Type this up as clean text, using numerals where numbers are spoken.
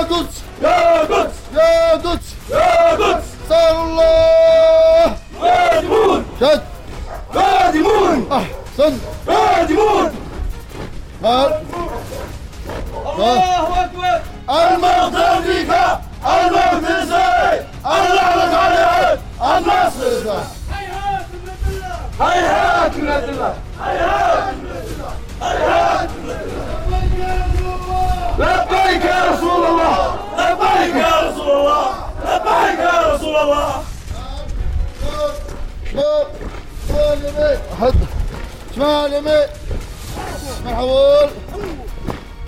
قدس يا قدس يا قدس يا قدس صار الله قادمون شد قادمون أحسن قادمون قال الله أكبر المغفر فيك المغفر زي اللعنة عليك النصر هيهات من الله هيهات من الله هيهات من الله هيهات من الله لبيك يا رسول الله لبيك يا رسول الله لبيك يا رسول الله شمال يمين حد شمال يمين مرحبا